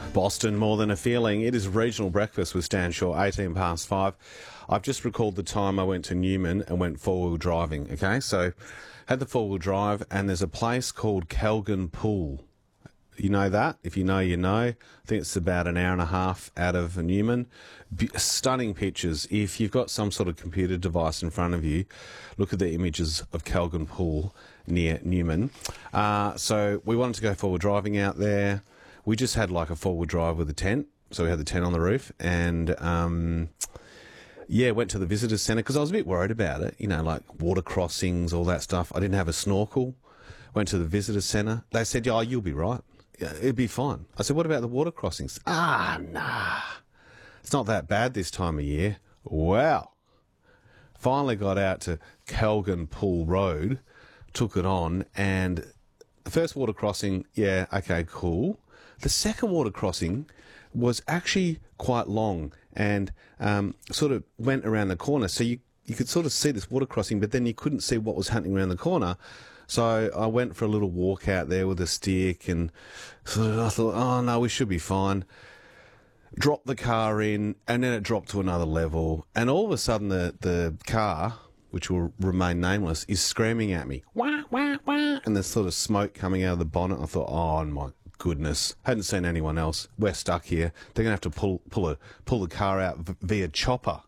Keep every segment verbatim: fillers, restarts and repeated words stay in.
Boston, more than a feeling. It is regional breakfast with Stan Shaw, eighteen past five. I've just recalled the time I went to Newman and went four-wheel driving, okay? So, had the four-wheel drive, and there's a place called Kelgan Pool. You know that? If you know, you know. I think it's about an hour and a half out of Newman. Be- stunning pictures. If you've got some sort of computer device in front of you, look at the images of Kelgan Pool near Newman. Uh, so we wanted to go four-wheel driving out there. We just had like a four-wheel drive with a tent. So we had the tent on the roof. And, um, yeah, went to the visitor centre because I was a bit worried about it. You know, like water crossings, all that stuff. I didn't have a snorkel. Went to the visitor centre. They said, oh, you'll be right. Yeah, it'd be fine. I said, what about the water crossings? Ah, nah. It's not that bad this time of year. Well, finally got out to Kelgan Pool Road, took it on, and the first water crossing, yeah, okay, cool. The second water crossing was actually quite long and um, sort of went around the corner. So you, you could sort of see this water crossing, but then you couldn't see what was happening around the corner. So I went for a little walk out there with a stick and sort of I thought, oh, no, we should be fine. Dropped the car in, and then it dropped to another level. And all of a sudden the, the car, which will remain nameless, is screaming at me. Wah, wah, wah. And there's sort of smoke coming out of the bonnet. I thought, oh, my goodness. Hadn't seen anyone else. We're stuck here. They're going to have to pull, pull, a, pull the car out v- via chopper.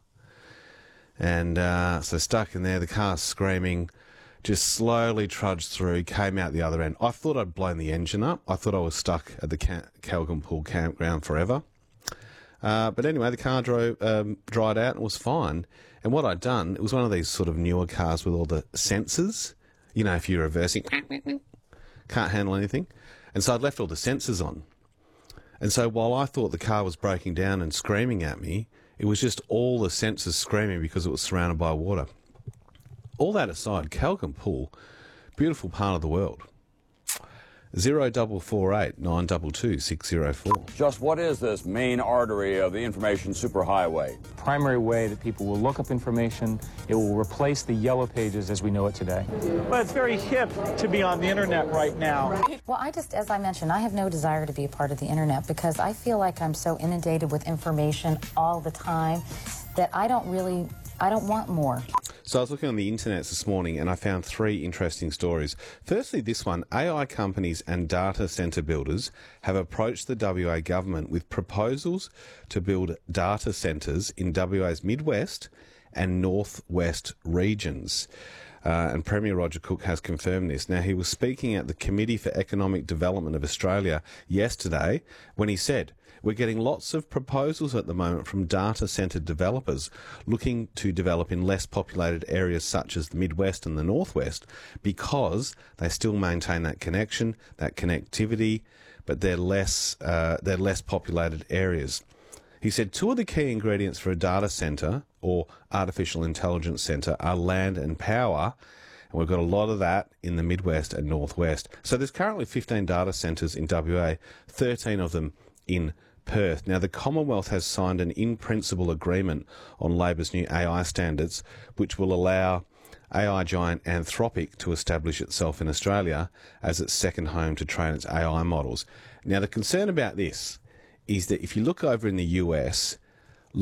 And uh, so stuck in there, the car's screaming. Just slowly trudged through, came out the other end. I thought I'd blown the engine up. I thought I was stuck at the Cal- Kelgan Pool campground forever. Uh, but anyway, the car drove, um, dried out and was fine. And what I'd done, it was one of these sort of newer cars with all the sensors. You know, if you're reversing, can't handle anything. And so I'd left all the sensors on. And so while I thought the car was breaking down and screaming at me, it was just all the sensors screaming because it was surrounded by water. All that aside, Kelgan Pool, beautiful part of the world. Zero double four eight nine two two six zero four. Just what is this main artery of the information superhighway? Primary way that people will look up information. It will replace the yellow pages as we know it today. Well, it's very hip to be on the internet right now. Well, I just, as I mentioned, I have no desire to be a part of the internet because I feel like I'm so inundated with information all the time that I don't really, I don't want more. So I was looking on the internet this morning and I found three interesting stories. Firstly, this one, A I companies and data centre builders have approached the W A government with proposals to build data centres in W A's Midwest and Northwest regions. Uh, and Premier Roger Cook has confirmed this. Now, he was speaking at the Committee for Economic Development of Australia yesterday when he said, we're getting lots of proposals at the moment from data centre developers looking to develop in less populated areas such as the Midwest and the Northwest because they still maintain that connection, that connectivity, but they're less, uh, they're less populated areas. He said two of the key ingredients for a data centre or artificial intelligence centre are land and power, and we've got a lot of that in the Midwest and Northwest. So there's currently fifteen data centres in W A, thirteen of them in Perth. Now, the Commonwealth has signed an in-principle agreement on Labor's new A I standards, which will allow A I giant Anthropic to establish itself in Australia as its second home to train its A I models. Now, the concern about this is that if you look over in the U S,